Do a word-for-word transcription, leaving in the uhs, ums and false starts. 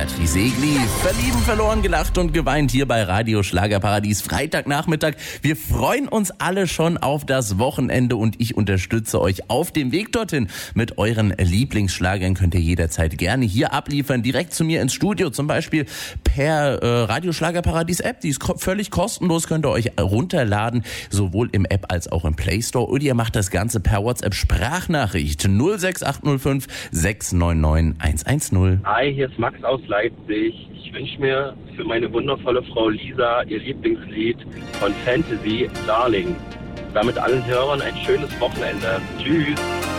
Beatrice Egli. Verlieben, verloren, gelacht und geweint hier bei Radio Schlagerparadies Freitagnachmittag. Wir freuen uns alle schon auf das Wochenende und ich unterstütze euch auf dem Weg dorthin. Mit euren Lieblingsschlagern könnt ihr jederzeit gerne hier abliefern, direkt zu mir ins Studio, zum Beispiel per äh, Radio Schlagerparadies App. Die ist ko- völlig kostenlos, könnt ihr euch runterladen, sowohl im App als auch im Play Store. Oder ihr macht das Ganze per WhatsApp Sprachnachricht null sechs acht null fünf sechs neun neun eins eins null. Hi, hier ist Max aus Leipzig. Ich wünsche mir für meine wundervolle Frau Lisa ihr Lieblingslied von Fantasy, Darling. Damit allen Hörern ein schönes Wochenende. Tschüss.